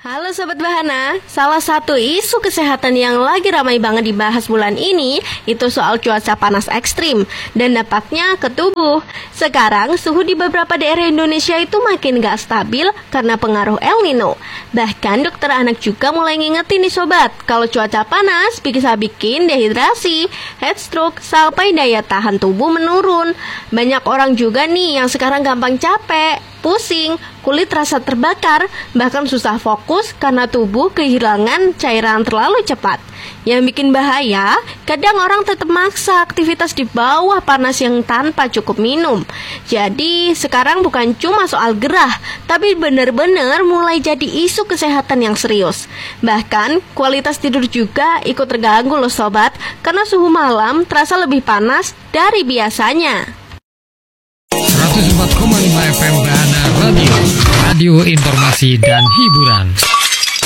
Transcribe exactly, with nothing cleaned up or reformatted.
Halo Sobat Bahana, salah satu isu kesehatan yang lagi ramai banget dibahas bulan ini itu soal cuaca panas ekstrim dan dampaknya ke tubuh. Sekarang suhu di beberapa daerah Indonesia itu makin gak stabil karena pengaruh El Nino. Bahkan dokter anak juga mulai ngingetin nih Sobat, kalau cuaca panas bisa bikin dehidrasi, heat stroke, sampai daya tahan tubuh menurun. Banyak orang juga nih yang sekarang gampang capek, pusing, kulit terasa terbakar, bahkan susah fokus karena tubuh kehilangan cairan terlalu cepat. Yang bikin bahaya, kadang orang tetap maksa aktivitas di bawah panas yang tanpa cukup minum. Jadi sekarang bukan cuma soal gerah, tapi benar-benar mulai jadi isu kesehatan yang serius. Bahkan kualitas tidur juga ikut terganggu loh Sobat, karena suhu malam terasa lebih panas dari biasanya. seratus empat koma lima F M Bahana Radio, radio informasi dan hiburan.